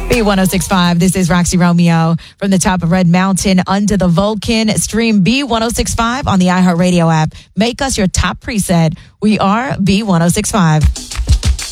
B1065. This is Roxy Romeo from the top of Red Mountain under the Vulcan. Stream B1065 on the iHeartRadio app. Make us your top preset. We are B1065.